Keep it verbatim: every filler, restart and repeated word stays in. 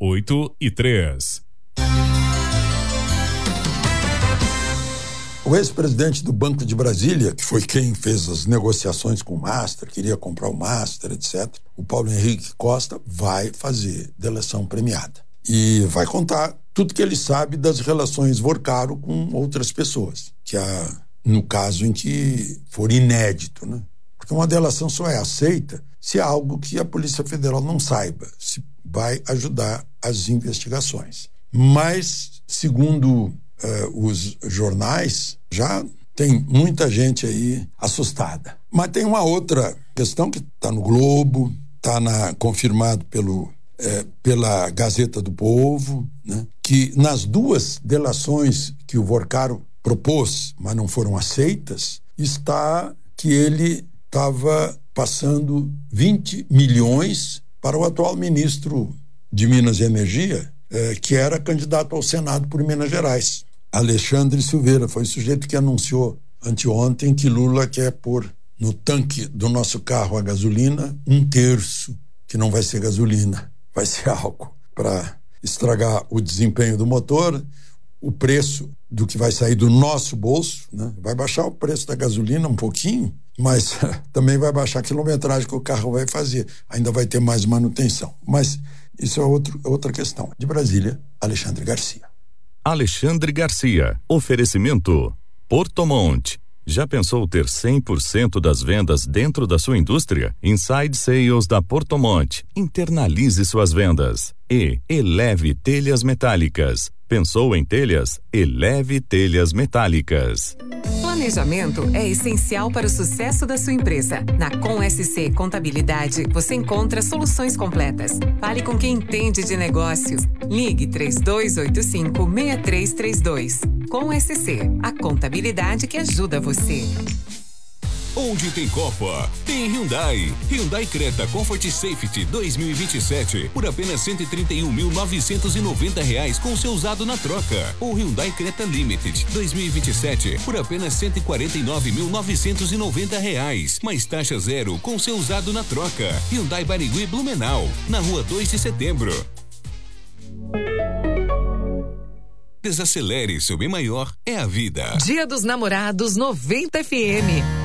oito e três. O ex-presidente do Banco de Brasília, que foi quem fez as negociações com o Master, queria comprar o Master, etcétera, o Paulo Henrique Costa, vai fazer delação premiada. E vai contar tudo que ele sabe das relações Vorcaro com outras pessoas, que é no caso em que for inédito, né? Porque uma delação só é aceita se é algo que a Polícia Federal não saiba, se vai ajudar as investigações. Mas, segundo Uh, os jornais, já tem muita gente aí assustada. Mas tem uma outra questão que está no Globo, está na, confirmado pelo, eh, pela Gazeta do Povo, né, que nas duas delações que o Vorcaro propôs, mas não foram aceitas, está que ele estava passando vinte milhões para o atual ministro de Minas e Energia, eh, que era candidato ao Senado por Minas Gerais. Alexandre Silveira foi o sujeito que anunciou anteontem que Lula quer pôr no tanque do nosso carro a gasolina um terço, que não vai ser gasolina, vai ser álcool, para estragar o desempenho do motor, o preço do que vai sair do nosso bolso, né? Vai baixar o preço da gasolina um pouquinho, mas também vai baixar a quilometragem que o carro vai fazer, ainda vai ter mais manutenção. Mas isso é outro, outra questão. De Brasília, Alexandre Garcia. Alexandre Garcia. Oferecimento Portomont. Já pensou ter cem por cento das vendas dentro da sua indústria? Inside Sales da Portomont. Internalize suas vendas. E Eleve Telhas Metálicas. Pensou em telhas? Eleve Telhas Metálicas. Planejamento é essencial para o sucesso da sua empresa. Na Com S C Contabilidade, você encontra soluções completas. Fale com quem entende de negócios. Ligue três dois oito cinco, seis três três dois. Com S C, a contabilidade que ajuda você. Onde tem Copa, tem Hyundai. Hyundai Creta Comfort Safety dois mil e vinte e sete por apenas cento e trinta e um mil novecentos e noventa reais com seu usado na troca. Ou Hyundai Creta Limited dois mil e vinte e sete por apenas cento e quarenta e nove mil novecentos e noventa reais, mais taxa zero com seu usado na troca. Hyundai Barigui Blumenau, na rua dois de setembro. Desacelere, seu bem maior é a vida. Dia dos Namorados noventa F M.